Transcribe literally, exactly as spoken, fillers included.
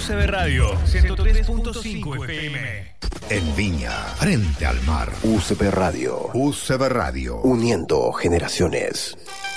C B Radio ciento tres punto cinco F M. En Viña, frente al mar. U C B Radio. U C B Radio. Uniendo generaciones.